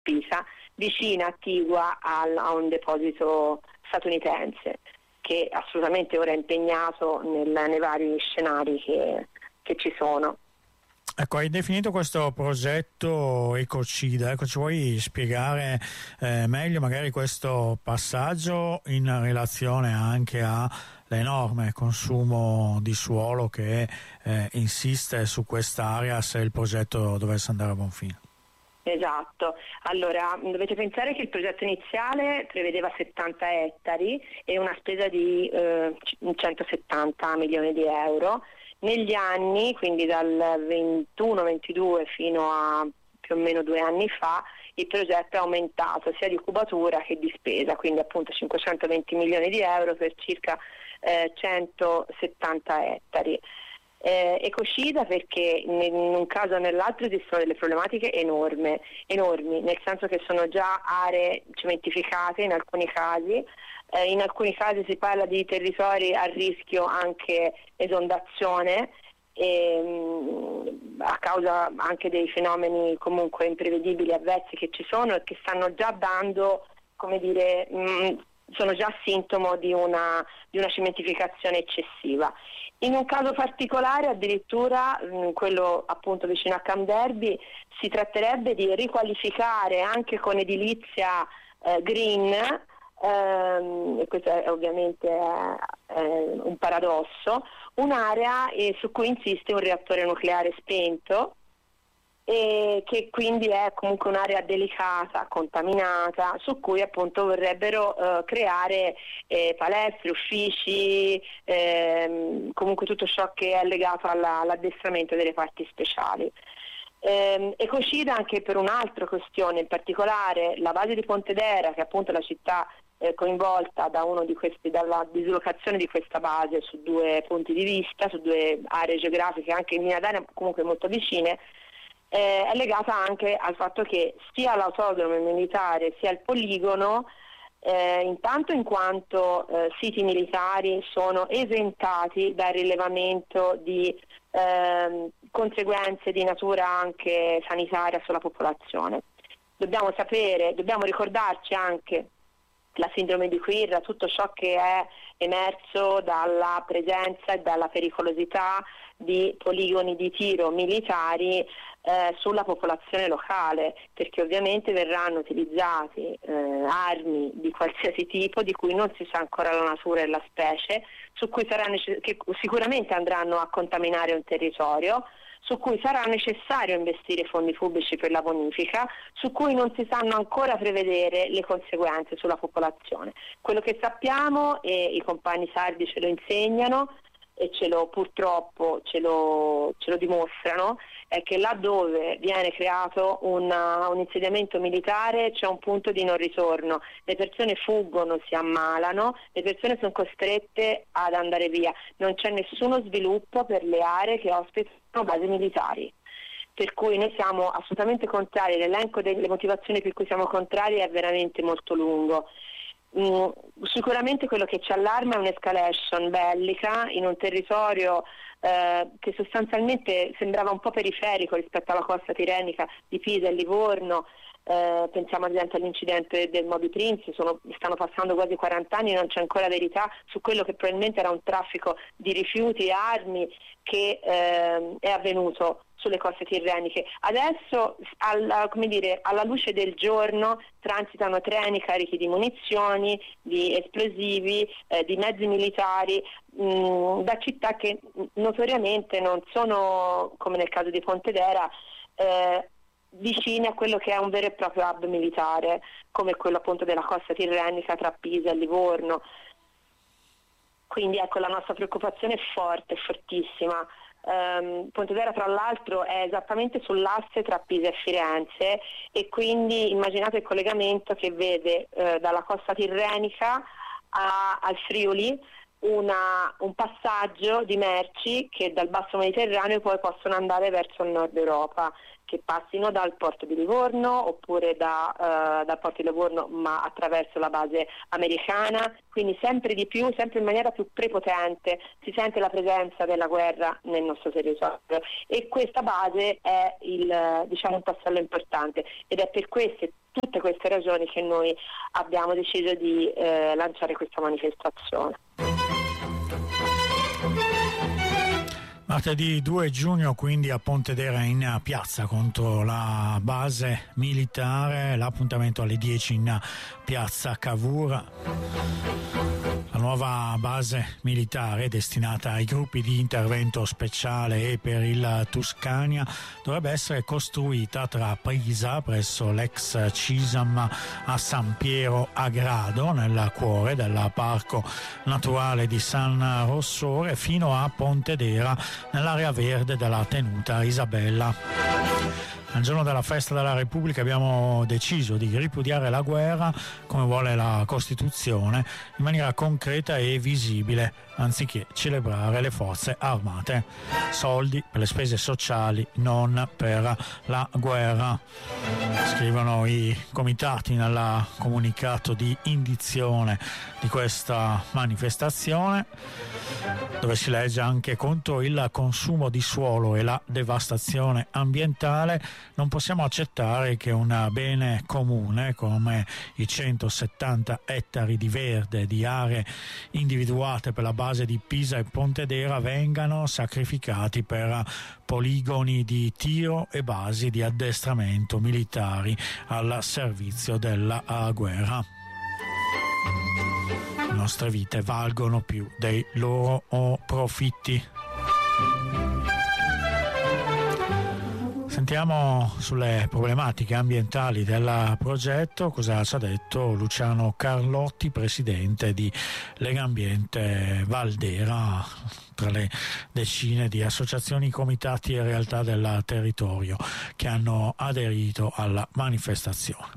Pisa, vicina, attigua a un deposito statunitense, che assolutamente ora è impegnato nei vari scenari che ci sono. Ecco, hai definito questo progetto ecocida, ecco, ci vuoi spiegare meglio magari questo passaggio in relazione anche all'enorme consumo di suolo che insiste su quest'area se il progetto dovesse andare a buon fine? Esatto, allora dovete pensare che il progetto iniziale prevedeva 70 ettari e una spesa di 170 milioni di euro. Negli anni, quindi dal 21-22 fino a più o meno 2 anni fa, il progetto è aumentato sia di cubatura che di spesa, quindi appunto 520 milioni di euro per circa 170 ettari. Ecocida perché in un caso o nell'altro esistono delle problematiche enormi, nel senso che sono già aree cementificate in alcuni casi si parla di territori a rischio anche esondazione a causa anche dei fenomeni comunque imprevedibili, avversi che ci sono e che stanno già dando, come dire, sono già sintomo di una cementificazione eccessiva. In un caso particolare, addirittura quello appunto vicino a Camp Derby, si tratterebbe di riqualificare anche con edilizia green, e questo è ovviamente un paradosso, un'area su cui insiste un reattore nucleare spento, e che quindi è comunque un'area delicata, contaminata, su cui appunto vorrebbero creare palestre, uffici, comunque tutto ciò che è legato all'addestramento delle parti speciali. Ecocida anche per un'altra questione, in particolare la base di Pontedera, che è appunto la città coinvolta dalla dislocazione di questa base su 2 punti di vista, su 2 aree geografiche anche in linea d'aria comunque molto vicine, è legata anche al fatto che sia l'autodromo militare sia il poligono, intanto in quanto siti militari, sono esentati dal rilevamento di conseguenze di natura anche sanitaria sulla popolazione. Dobbiamo ricordarci anche la sindrome di Quirra, tutto ciò che è emerso dalla presenza e dalla pericolosità di poligoni di tiro militari sulla popolazione locale, perché ovviamente verranno utilizzati armi di qualsiasi tipo di cui non si sa ancora la natura e la specie, che sicuramente andranno a contaminare un territorio, su cui sarà necessario investire fondi pubblici per la bonifica, su cui non si sanno ancora prevedere le conseguenze sulla popolazione. Quello che sappiamo, e i compagni sardi ce lo insegnano e purtroppo ce lo dimostrano, è che laddove viene creato un insediamento militare c'è un punto di non ritorno, le persone fuggono, si ammalano, le persone sono costrette ad andare via, non c'è nessuno sviluppo per le aree che ospitano basi militari. Per cui noi siamo assolutamente contrari, l'elenco delle motivazioni per cui siamo contrari è veramente molto lungo. Sicuramente quello che ci allarma è un'escalation bellica in un territorio che sostanzialmente sembrava un po' periferico rispetto alla costa tirrenica di Pisa e Livorno. Pensiamo ad esempio all'incidente del Moby Prince, stanno passando quasi 40 anni e non c'è ancora verità su quello che probabilmente era un traffico di rifiuti e armi che è avvenuto sulle coste tirreniche. Adesso alla luce del giorno transitano treni carichi di munizioni, di esplosivi, di mezzi militari da città che notoriamente non sono, come nel caso di Pontedera, vicine a quello che è un vero e proprio hub militare, come quello appunto della costa tirrenica tra Pisa e Livorno. Quindi ecco, la nostra preoccupazione è forte, è fortissima. Pontedera tra l'altro è esattamente sull'asse tra Pisa e Firenze, e quindi immaginate il collegamento che vede dalla costa tirrenica al Friuli un passaggio di merci che dal basso Mediterraneo poi possono andare verso il nord Europa, che passino dal porto di Livorno oppure dal porto di Livorno ma attraverso la base americana, quindi sempre di più, sempre in maniera più prepotente si sente la presenza della guerra nel nostro territorio e questa base è un tassello importante ed è per tutte queste ragioni che noi abbiamo deciso di lanciare questa manifestazione. Martedì 2 giugno quindi a Pontedera in piazza contro la base militare, l'appuntamento alle 10 in piazza Cavour. La nuova base militare destinata ai gruppi di intervento speciale e per il Tuscania dovrebbe essere costruita tra Prisa, presso l'ex CISAM a San Piero a Grado, nel cuore del Parco Naturale di San Rossore, fino a Pontedera, nell'area verde della tenuta Isabella. Al giorno della festa della Repubblica abbiamo deciso di ripudiare la guerra come vuole la Costituzione in maniera concreta e visibile, anziché celebrare le forze armate. Soldi per le spese sociali, non per la guerra. Scrivono i comitati nel comunicato di indizione di questa manifestazione, dove si legge anche: contro il consumo di suolo e la devastazione ambientale non possiamo accettare che un bene comune come i 170 ettari di verde di aree individuate per la base di Pisa e Pontedera vengano sacrificati per poligoni di tiro e basi di addestramento militari al servizio della guerra. Le nostre vite valgono più dei loro profitti. Sentiamo sulle problematiche ambientali del progetto cosa ci ha detto Luciano Carlotti, presidente di Legambiente Valdera, tra le decine di associazioni, comitati e realtà del territorio che hanno aderito alla manifestazione.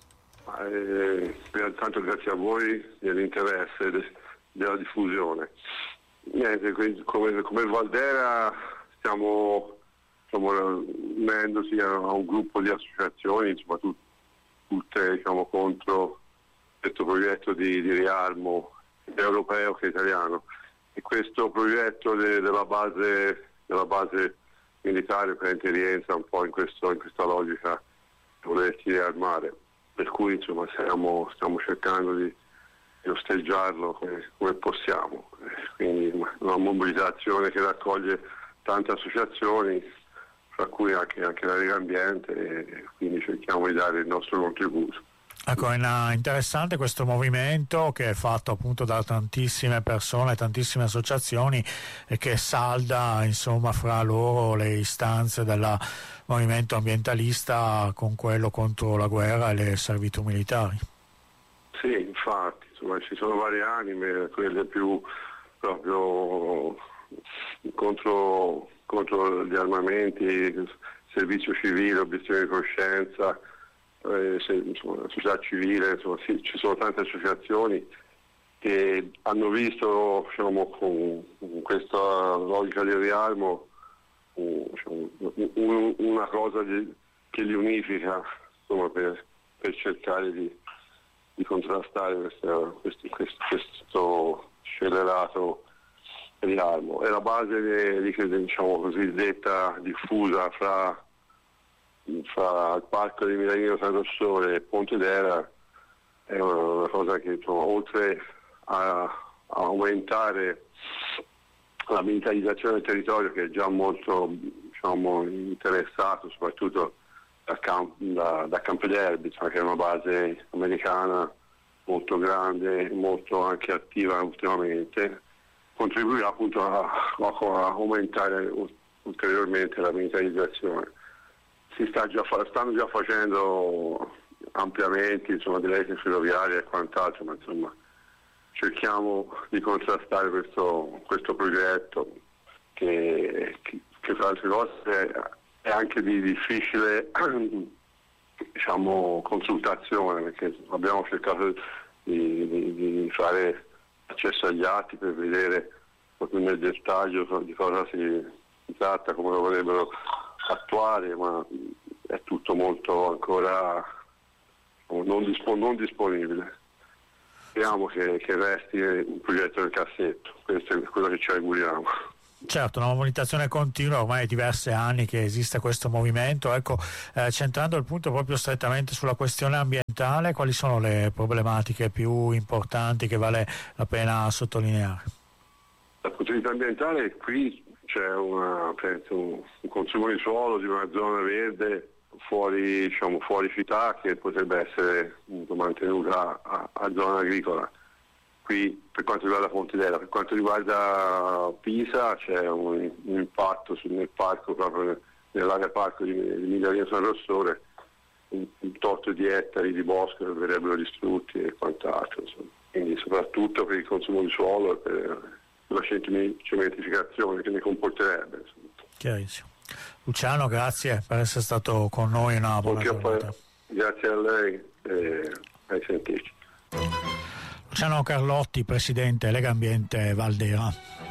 Tanto grazie a voi dell'interesse della diffusione. Niente, come Valdera stiamo unendosi a un gruppo di associazioni, insomma, tutte contro questo progetto di riarmo europeo che italiano. E questo progetto della base militare rientra un po' in questa logica di volersi riarmare. Per cui insomma stiamo cercando di osteggiarlo come possiamo. Quindi una mobilitazione che raccoglie tante associazioni, fra cui anche la Lega Ambiente, e quindi cerchiamo di dare il nostro contributo. Ecco, è interessante questo movimento che è fatto appunto da tantissime persone, tantissime associazioni e che salda insomma fra loro le istanze del movimento ambientalista con quello contro la guerra e le servitù militari. Sì, infatti, insomma, ci sono varie anime, quelle più proprio contro gli armamenti, servizio civile, obiezione di coscienza, società civile, insomma, sì, ci sono tante associazioni che hanno visto con questa logica di riarmo una cosa che li unifica, insomma, per cercare di contrastare questo scellerato riarmo. E la base cosiddetta diffusa fra il Parco di Milanino San Rossore e Pontedera è una cosa che oltre a aumentare la militarizzazione del territorio, che è già molto interessato soprattutto da Campoderby, che è una base americana molto grande, molto anche attiva ultimamente, contribuirà appunto a aumentare ulteriormente la militarizzazione. Stanno già facendo ampliamenti di rete ferroviaria e quant'altro, ma insomma cerchiamo di contrastare questo progetto che fra altre cose è anche di difficile consultazione, perché abbiamo cercato di fare accesso agli atti per vedere proprio nel dettaglio di cosa si tratta, come lo vorrebbero attuare, ma è tutto molto ancora non disponibile. Speriamo che resti un progetto nel cassetto, questo è quello che ci auguriamo. Certo, una mobilitazione continua, ormai è diversi anni che esiste questo movimento. Ecco, centrando il punto proprio strettamente sulla questione ambientale, quali sono le problematiche più importanti che vale la pena sottolineare? Dal punto di vista ambientale qui c'è un consumo di suolo di una zona verde fuori città che potrebbe essere mantenuta a zona agricola. Qui per quanto riguarda Pontidera, per quanto riguarda Pisa c'è un impatto nel parco, proprio nell'area parco di Emilia San Rossore, un tot di ettari di bosco che verrebbero distrutti e quant'altro, insomma. Quindi soprattutto per il consumo di suolo e per la cementificazione che ne comporterebbe. Insomma. Chiarissimo. Luciano, grazie per essere stato con noi, una buona giornata. Grazie a lei e ai sentirci. Luciano Carlotti, presidente Legambiente Valdera.